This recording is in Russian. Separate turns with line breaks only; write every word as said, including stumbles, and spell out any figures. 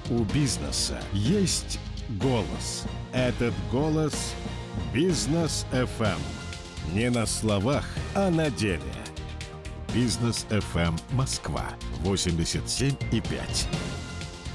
У бизнеса есть голос. Этот голос Бизнес эф эм. Не на словах, а на деле. Бизнес эф эм Москва восемьдесят семь и пять.